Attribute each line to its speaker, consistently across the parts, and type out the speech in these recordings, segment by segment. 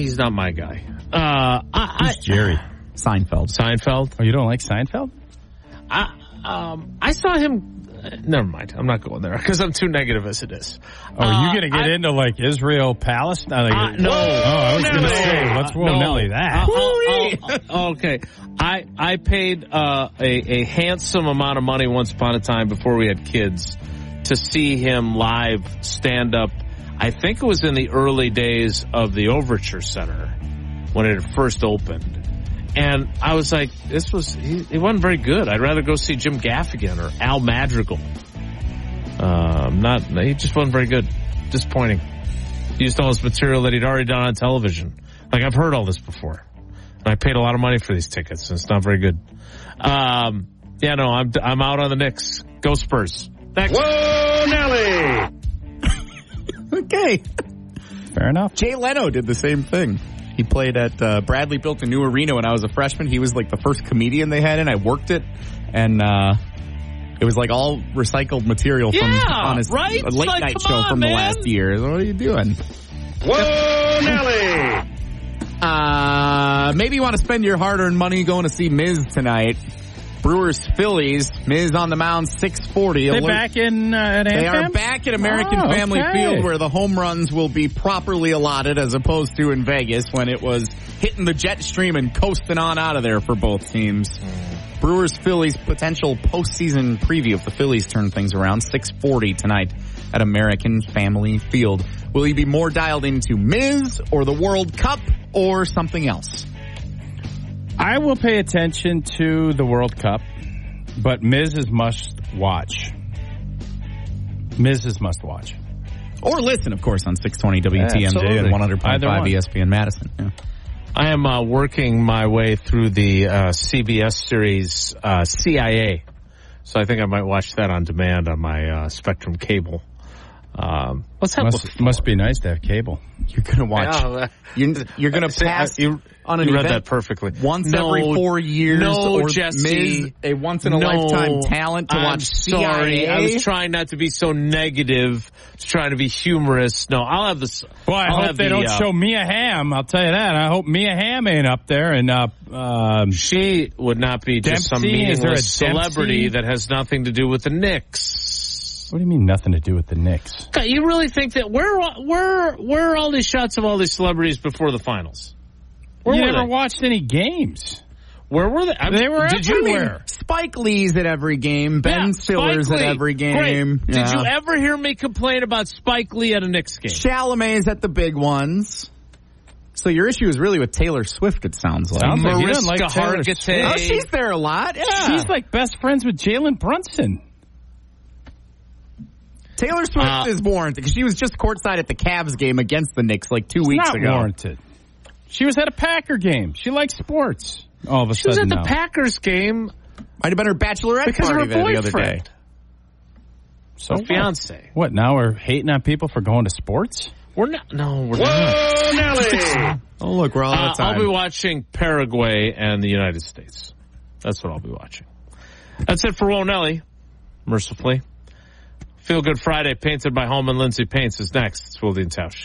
Speaker 1: He's not my guy.
Speaker 2: Who's Jerry?
Speaker 3: Seinfeld.
Speaker 2: Oh, you don't like Seinfeld?
Speaker 1: I saw him. Never mind. I'm not going there because I'm too negative as it is.
Speaker 2: Oh, are you going to get into like Israel, Palestine?
Speaker 1: No.
Speaker 2: Oh, I was going to say, let's roll Nelly that.
Speaker 1: Okay. I paid a handsome amount of money once upon a time before we had kids to see him live stand up. I think it was in the early days of the Overture Center when it had first opened. And I was like, he wasn't very good. I'd rather go see Jim Gaffigan or Al Madrigal. He just wasn't very good. Disappointing. He used all this material that he'd already done on television. Like, I've heard all this before. And I paid a lot of money for these tickets, and it's not very good. I'm out on the Knicks. Go Spurs. Thanks.
Speaker 4: Whoa, Nelly!
Speaker 3: Okay.
Speaker 2: Fair enough.
Speaker 3: Jay Leno did the same thing. He played at Bradley built a new arena when I was a freshman. He was like the first comedian they had in. I worked it, and it was like all recycled material from on his late night show from the last year. What are you doing?
Speaker 4: Whoa, Nelly!
Speaker 3: Maybe you want to spend your hard-earned money going to see Miz tonight. Brewers, Phillies, Miz on the mound, 640.
Speaker 2: They back in at
Speaker 3: They
Speaker 2: AmFam?
Speaker 3: are back at American Family Field where the home runs will be properly allotted as opposed to in Vegas when it was hitting the jet stream and coasting on out of there for both teams. Brewers, Phillies, potential postseason preview if the Phillies turn things around, 640 tonight at American Family Field. Will you be more dialed into Miz or the World Cup or something else?
Speaker 2: I will pay attention to the World Cup, but Miz is must watch. Miz is must watch.
Speaker 3: Or listen, of course, on 620 WTMJ and 100.5 ESPN Madison. Yeah.
Speaker 1: I am working my way through the CBS series CIA, so I think I might watch that on demand on my Spectrum cable.
Speaker 2: Must be nice to have cable.
Speaker 3: You're going to watch. You're going to pass on an
Speaker 1: event. You read that perfectly.
Speaker 3: Once every 4 years.
Speaker 1: or Jesse.
Speaker 3: Miz, a once-in-a-lifetime talent to watch CIA.
Speaker 1: Sorry. I was trying not to be so negative. I was trying to be humorous. No, I'll have this.
Speaker 2: Boy, I hope they don't show Mia Hamm. I'll tell you that. I hope Mia Hamm ain't up there. And
Speaker 1: she would not be just some meaningless celebrity that has nothing to do with the Knicks.
Speaker 2: What do you mean nothing to do with the Knicks?
Speaker 1: You really think that where are all these shots of all these celebrities before the finals?
Speaker 2: You never watched any games.
Speaker 1: Where were they?
Speaker 2: They were everywhere.
Speaker 3: Spike Lee's at every game. Ben Stiller's at every game.
Speaker 1: Did you ever hear me complain about Spike Lee at a Knicks game?
Speaker 3: Chalamet's at the big ones. So your issue is really with Taylor Swift, it sounds like.
Speaker 1: Mariska Hargitay.
Speaker 3: Oh, she's there a lot. Yeah.
Speaker 2: She's like best friends with Jalen Brunson.
Speaker 3: Taylor Swift is warranted because she was just courtside at the Cavs game against the Knicks like 2 weeks ago.
Speaker 2: Not warranted. She was at a Packer game. She likes sports. All of a sudden,
Speaker 1: she was at the Packers game.
Speaker 3: Might have been her bachelorette
Speaker 1: because
Speaker 3: party
Speaker 1: of her boyfriend.
Speaker 3: The other day.
Speaker 2: So
Speaker 1: fiance.
Speaker 2: What? Now we're hating on people for going to sports?
Speaker 1: We're not. No, we're
Speaker 4: not. Nelly.
Speaker 3: Oh, look, we're all out of time.
Speaker 1: I'll be watching Paraguay and the United States. That's what I'll be watching. That's it for Whoa, Nelly. Mercifully. Feel Good Friday, painted by Holman Lindsay Paints, is next. It's Wilde and Tausch.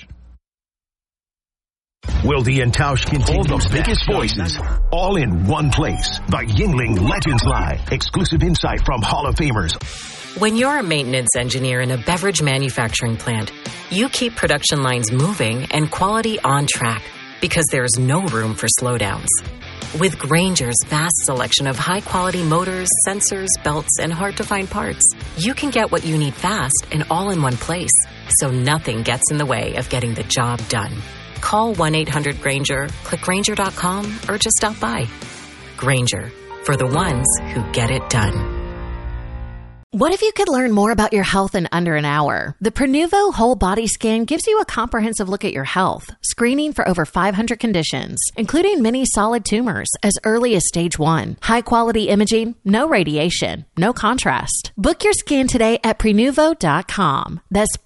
Speaker 5: Wilde and Tausch continue the biggest voices, all in one place. The Yuengling Legends Line. Exclusive insight from Hall of Famers.
Speaker 6: When you're a maintenance engineer in a beverage manufacturing plant, you keep production lines moving and quality on track because there's no room for slowdowns. With Grainger's vast selection of high-quality motors, sensors, belts, and hard-to-find parts, you can get what you need fast and all in one place, so nothing gets in the way of getting the job done. Call 1-800-GRAINGER, click Grainger.com, or just stop by. Grainger, for the ones who get it done.
Speaker 7: What if you could learn more about your health in under an hour? The Prenuvo Whole Body Scan gives you a comprehensive look at your health, screening for over 500 conditions, including many solid tumors as early as stage 1. High-quality imaging, no radiation, no contrast. Book your scan today at Prenuvo.com. That's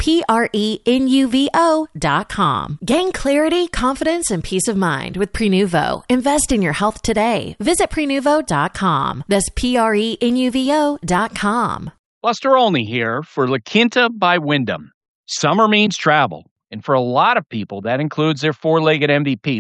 Speaker 7: Prenuvo.com. Gain clarity, confidence, and peace of mind with Prenuvo. Invest in your health today. Visit Prenuvo.com. That's Prenuvo.com.
Speaker 8: Buster Olney here for La Quinta by Wyndham. Summer means travel, and for a lot of people, that includes their four-legged MVP,